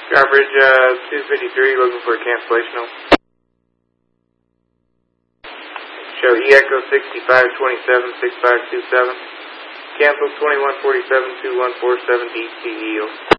Starbridge 253, looking for a cancellation note. Show E-Echo 6527, 6527. Cancel 2147, 2147 DTEO.